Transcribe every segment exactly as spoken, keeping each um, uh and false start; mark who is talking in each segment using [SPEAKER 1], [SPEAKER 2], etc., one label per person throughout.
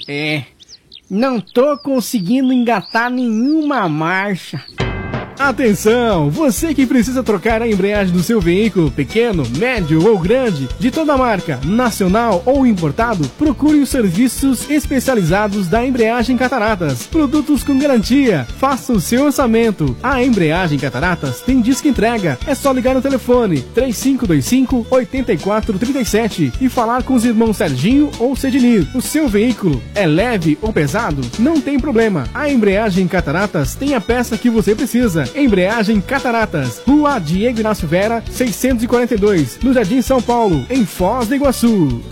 [SPEAKER 1] É, não tô conseguindo engatar nenhuma marcha.
[SPEAKER 2] Atenção! Você que precisa trocar a embreagem do seu veículo, pequeno, médio ou grande, de toda marca, nacional ou importado, procure os serviços especializados da Embreagem Cataratas. Produtos com garantia. Faça o seu orçamento. A Embreagem Cataratas tem disco entrega. É só ligar no telefone três cinco dois cinco, oito quatro três sete e falar com os irmãos Serginho ou Cedinir. O seu veículo é leve ou pesado? Não tem problema. A Embreagem Cataratas tem a peça que você precisa. Embreagem Cataratas, Rua Diego Inácio Vera, seiscentos e quarenta e dois, no Jardim São Paulo, em Foz do Iguaçu.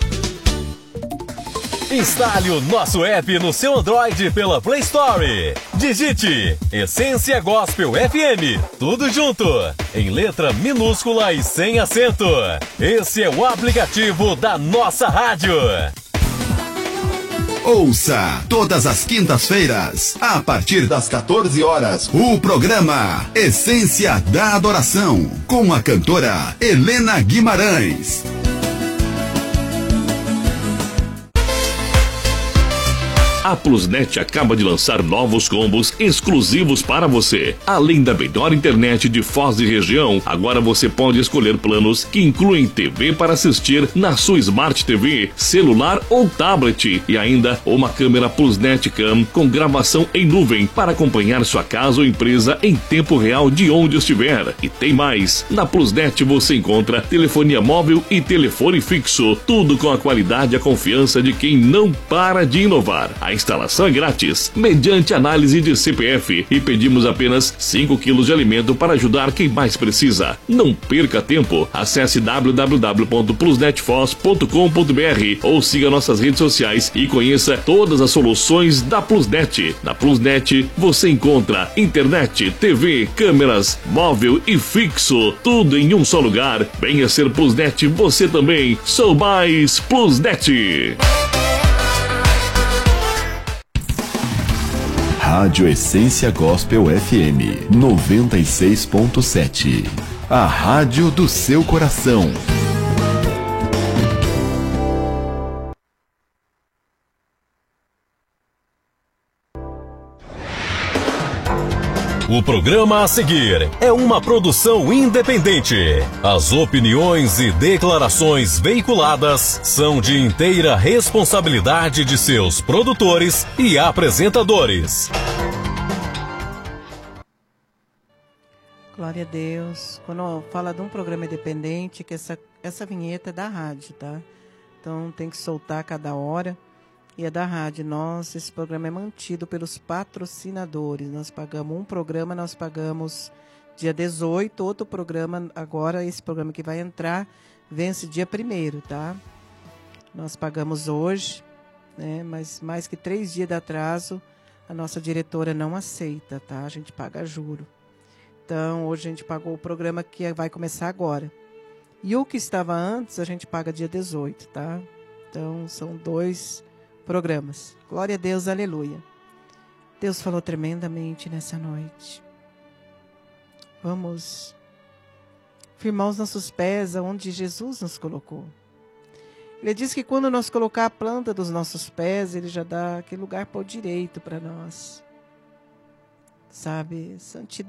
[SPEAKER 3] Instale o nosso app no seu Android pela Play Store. Digite Essência Gospel F M, tudo junto, em letra minúscula e sem acento. Esse é o aplicativo da nossa rádio.
[SPEAKER 4] Ouça todas as quintas-feiras, a partir das quatorze horas, o programa Essência da Adoração, com a cantora Helena Guimarães.
[SPEAKER 5] A Plusnet acaba de lançar novos combos exclusivos para você. Além da melhor internet de Foz e região, agora você pode escolher planos que incluem T V para assistir na sua Smart T V, celular ou tablet e ainda uma câmera Plusnet Cam com gravação em nuvem para acompanhar sua casa ou empresa em tempo real de onde estiver. E tem mais! Na Plusnet você encontra telefonia móvel e telefone fixo, tudo com a qualidade e a confiança de quem não para de inovar. A instalação é grátis, mediante análise de C P F, e pedimos apenas cinco quilos de alimento para ajudar quem mais precisa. Não perca tempo. Acesse w w w ponto plusnetfoz ponto com ponto b r ou siga nossas redes sociais e conheça todas as soluções da Plusnet. Na Plusnet você encontra internet, T V, câmeras, móvel e fixo, tudo em um só lugar. Venha ser Plusnet você também. Sou mais Plusnet.
[SPEAKER 4] Rádio Essência Gospel F M noventa e seis ponto sete. A rádio do seu coração.
[SPEAKER 3] O programa a seguir é uma produção independente. As opiniões e declarações veiculadas são de inteira responsabilidade de seus produtores e apresentadores.
[SPEAKER 6] Glória a Deus. Quando fala de um programa independente, que essa, essa vinheta é da rádio, tá? Então tem que soltar a cada hora. E é da rádio. Nós, esse programa é mantido pelos patrocinadores. Nós pagamos um programa, nós pagamos dia dezoito, outro programa, agora esse programa que vai entrar, vence dia primeiro, tá? Nós pagamos hoje, né? Mas mais que três dias de atraso, a nossa diretora não aceita, tá? A gente paga juro. Então, hoje a gente pagou o programa que vai começar agora. E o que estava antes, a gente paga dia dezoito, tá? Então, são dois programas. Glória a Deus, aleluia. Deus falou tremendamente nessa noite. Vamos firmar os nossos pés aonde Jesus nos colocou. Ele diz que quando nós colocar a planta dos nossos pés, Ele já dá aquele lugar para o direito para nós. Sabe? Santidade.